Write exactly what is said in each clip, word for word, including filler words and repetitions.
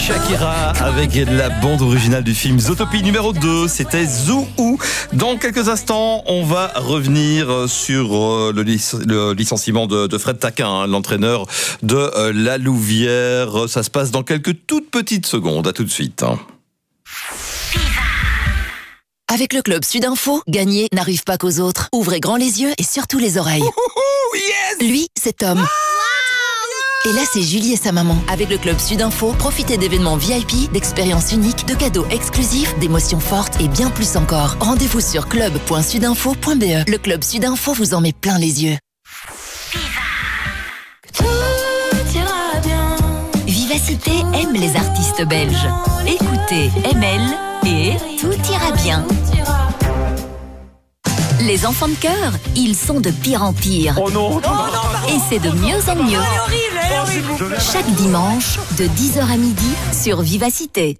Shakira avec la bande originale du film Zootopie numéro deux, c'était Zou. Dans quelques instants, on va revenir sur le, lic- le licenciement de, de Fred Taquin, hein, l'entraîneur de euh, la Louvière. Ça se passe dans quelques toutes petites secondes. À tout de suite. Hein. Avec le club Sudinfo, gagner n'arrive pas qu'aux autres. Ouvrez grand les yeux et surtout les oreilles. Ouhou, yes Lui, c'est Tom. Et là, c'est Julie et sa maman. Avec le club Sudinfo, profitez d'événements V I P, d'expériences uniques, de cadeaux exclusifs, d'émotions fortes et bien plus encore. Rendez-vous sur club point sudinfo point b e. Le club Sudinfo vous en met plein les yeux. Vivacité aime les artistes belges. Écoutez M L et tout ira bien. Les enfants de cœur, ils sont de pire en pire. Oh non, non, non, et c'est de mieux en mieux. Chaque dimanche, de dix heures à midi, sur Vivacité.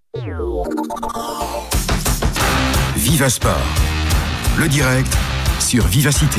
Vivasport, le direct sur Vivacité.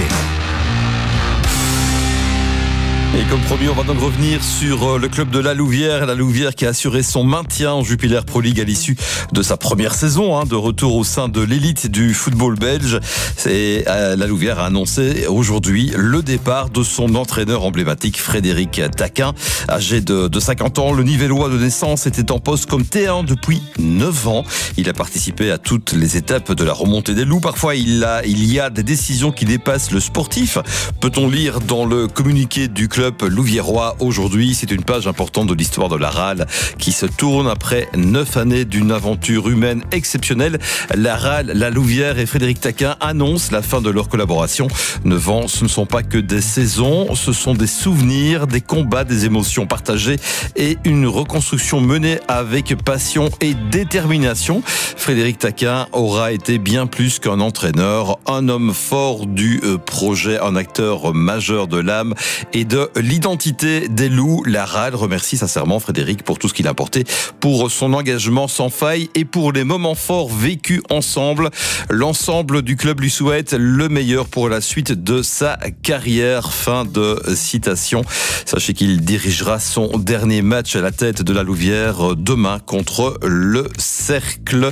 Et comme promis, on va donc revenir sur le club de la Louvière. La Louvière qui a assuré son maintien en Jupiler Pro League à l'issue de sa première saison, hein, de retour au sein de l'élite du football belge. C'est, euh, la Louvière a annoncé aujourd'hui le départ de son entraîneur emblématique, Frédéric Taquin. Âgé de, de cinquante ans, le Nivellois de naissance était en poste comme T un depuis neuf ans. Il a participé à toutes les étapes de la remontée des loups. Parfois, il, a, il y a des décisions qui dépassent le sportif. Peut-on lire dans le communiqué du club louviérois aujourd'hui? C'est une page importante de l'histoire de la R A L qui se tourne après neuf années d'une aventure humaine exceptionnelle. La R A L, la Louvière et Frédéric Taquin annoncent la fin de leur collaboration. Neuf ans, ce ne sont pas que des saisons, ce sont des souvenirs, des combats, des émotions partagées et une reconstruction menée avec passion et détermination. Frédéric Taquin aura été bien plus qu'un entraîneur, un homme fort du projet, un acteur majeur de l'âme et de l'identité des loups. La R A L remercie sincèrement Frédéric pour tout ce qu'il a apporté, pour son engagement sans faille et pour les moments forts vécus ensemble. L'ensemble du club lui souhaite le meilleur pour la suite de sa carrière. Fin de citation. Sachez qu'il dirigera son dernier match à la tête de la Louvière demain contre le Cercle,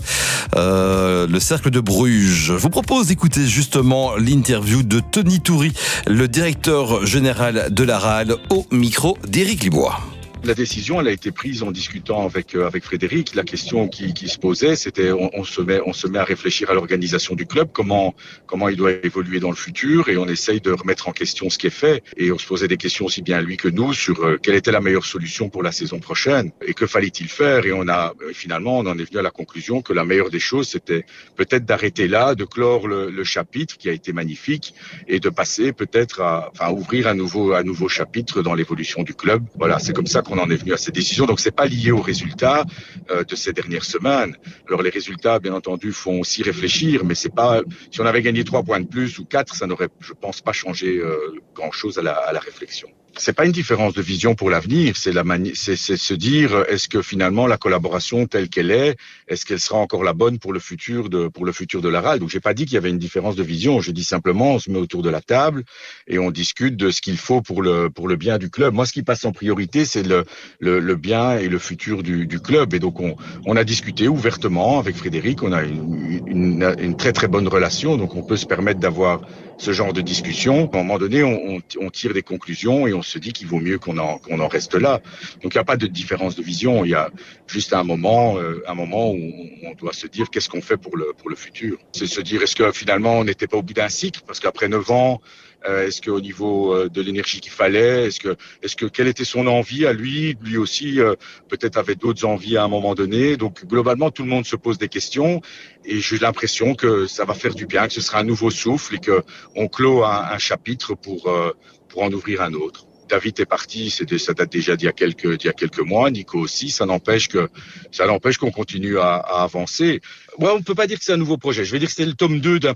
euh, le Cercle de Bruges. Je vous propose d'écouter justement l'interview de Tony Toury, le directeur général de la R A L, au micro d'Éric Libois. La décision, elle a été prise en discutant avec euh, avec Frédéric. La question qui, qui se posait, c'était on, on se met on se met à réfléchir à l'organisation du club, comment comment il doit évoluer dans le futur, et on essaye de remettre en question ce qui est fait. Et on se posait des questions aussi bien lui que nous sur euh, quelle était la meilleure solution pour la saison prochaine et que fallait-il faire. Et on a euh, finalement on en est venu à la conclusion que la meilleure des choses, c'était peut-être d'arrêter là, de clore le, le chapitre qui a été magnifique et de passer peut-être à enfin ouvrir un nouveau un nouveau chapitre dans l'évolution du club. Voilà, c'est comme ça qu'on on en est venu à cette décision. Donc, c'est pas lié aux résultats euh, de ces dernières semaines. Alors, les résultats, bien entendu, font aussi réfléchir, mais c'est pas. Si on avait gagné trois points de plus ou quatre, ça n'aurait, je pense, pas changé euh, grand-chose à la, à la réflexion. C'est pas une différence de vision pour l'avenir. C'est la mani- c'est, c'est se dire est-ce que finalement la collaboration telle qu'elle est, est-ce qu'elle sera encore la bonne pour le futur de pour le futur de la R A L. Donc, j'ai pas dit qu'il y avait une différence de vision. Je dis simplement on se met autour de la table et on discute de ce qu'il faut pour le pour le bien du club. Moi, ce qui passe en priorité, c'est le Le, le bien et le futur du, du club. Et donc, on, on a discuté ouvertement avec Frédéric. On a une, une, une très, très bonne relation. Donc, on peut se permettre d'avoir ce genre de discussion. À un moment donné, on, on, on tire des conclusions et on se dit qu'il vaut mieux qu'on en, qu'on en reste là. Donc, il n'y a pas de différence de vision. Il y a juste un moment, euh, un moment où on, on doit se dire qu'est-ce qu'on fait pour le, pour le futur. C'est se dire est-ce que finalement, on n'était pas au bout d'un cycle? Parce qu'après neuf ans, Euh, est-ce qu'au niveau euh, de l'énergie qu'il fallait, est-ce que, est-ce que quelle était son envie à lui, lui aussi euh, peut-être avait d'autres envies à un moment donné. Donc globalement, tout le monde se pose des questions et j'ai l'impression que ça va faire du bien, que ce sera un nouveau souffle et que on clôt un, un chapitre pour euh, pour en ouvrir un autre. David est parti, c'est de, ça date déjà d'il y a quelques d'il y a quelques mois. Nico aussi, ça n'empêche que ça n'empêche qu'on continue à, à avancer. Ouais, on ne peut pas dire que c'est un nouveau projet. Je vais dire que c'est le tome deux d'un projet.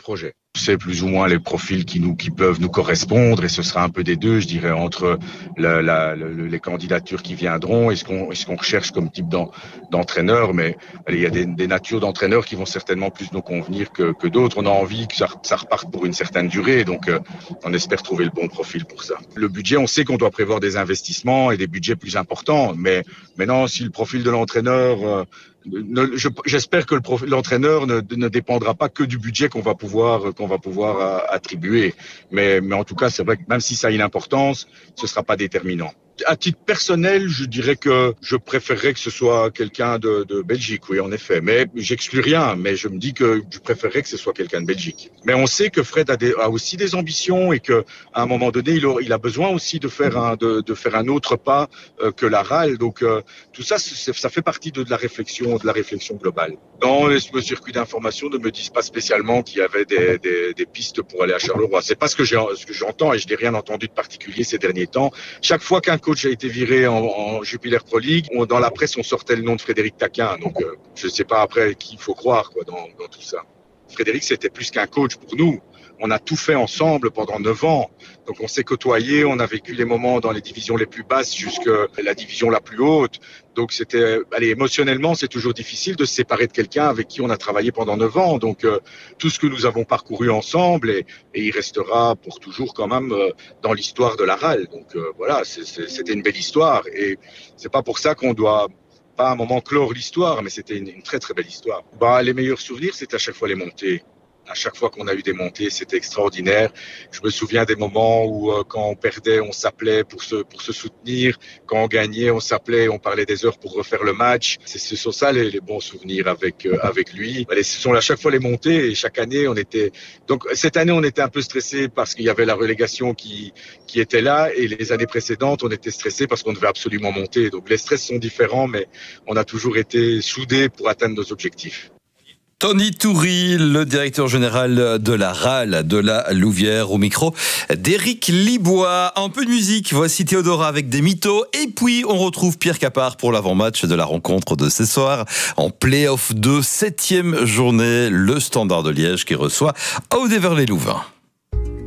C'est plus ou moins les profils qui nous qui peuvent nous correspondre et ce sera un peu des deux, je dirais, entre la, la, le, les candidatures qui viendront et ce qu'on est-ce qu'on recherche comme type d'en, d'entraîneur. Mais allez, il y a des, des natures d'entraîneurs qui vont certainement plus nous convenir que, que d'autres. On a envie que ça, ça reparte pour une certaine durée, donc euh, on espère trouver le bon profil pour ça. Le budget, on sait qu'on doit prévoir des investissements et des budgets plus importants, mais maintenant si le profil de l'entraîneur euh, Ne, je, j'espère que le prof, l'entraîneur ne, ne dépendra pas que du budget qu'on va pouvoir qu'on va pouvoir a, attribuer. Mais, mais en tout cas, c'est vrai que même si ça a une importance, ce sera pas déterminant. À titre personnel, je dirais que je préférerais que ce soit quelqu'un de, de Belgique, oui, en effet. Mais j'exclus rien, mais je me dis que je préférerais que ce soit quelqu'un de Belgique. Mais on sait que Fred a, des, a aussi des ambitions et que à un moment donné, il a, il a besoin aussi de faire un, de, de faire un autre pas euh, que la R A L. Donc euh, tout ça, c'est, ça fait partie de, de la réflexion, de la réflexion globale. Dans les circuits d'information, ne me disent pas spécialement qu'il y avait des, des, des pistes pour aller à Charleroi. C'est pas ce que, j'ai, ce que j'entends et je n'ai rien entendu de particulier ces derniers temps. Chaque fois qu'un coach a été viré en, en Jupiler Pro League, on, dans la presse, on sortait le nom de Frédéric Taquin. Donc, euh, je ne sais pas après qui il faut croire quoi, dans, dans tout ça. Frédéric, c'était plus qu'un coach pour nous. On a tout fait ensemble pendant neuf ans. Donc, on s'est côtoyés, on a vécu les moments dans les divisions les plus basses jusqu'à la division la plus haute. Donc, c'était, allez, émotionnellement, c'est toujours difficile de se séparer de quelqu'un avec qui on a travaillé pendant neuf ans. Donc, euh, tout ce que nous avons parcouru ensemble, et, et il restera pour toujours quand même euh, dans l'histoire de la R A L. Donc, euh, voilà, c'est, c'est, c'était une belle histoire. Et c'est pas pour ça qu'on doit pas à un moment clore l'histoire, mais c'était une, une très, très belle histoire. Bah, les meilleurs souvenirs, c'est à chaque fois les montées. À chaque fois qu'on a eu des montées, c'était extraordinaire. Je me souviens des moments où, euh, quand on perdait, on s'appelait pour se pour se soutenir. Quand on gagnait, on s'appelait, on parlait des heures pour refaire le match. C'est, ce sont ça les, les bons souvenirs avec euh, avec lui. Allez, ce sont à chaque fois les montées et chaque année, on était. Donc cette année, on était un peu stressé parce qu'il y avait la relégation qui qui était là, et les années précédentes, on était stressé parce qu'on devait absolument monter. Donc les stress sont différents, mais on a toujours été soudés pour atteindre nos objectifs. Tony Toury, le directeur général de la R A L de la Louvière, au micro d'Éric Libois. Un peu de musique, voici Théodora avec des mythos. Et puis, on retrouve Pierre Capard pour l'avant-match de la rencontre de ce soir en play-off de septième journée, le Standard de Liège qui reçoit Aude-Heverlee Louvain.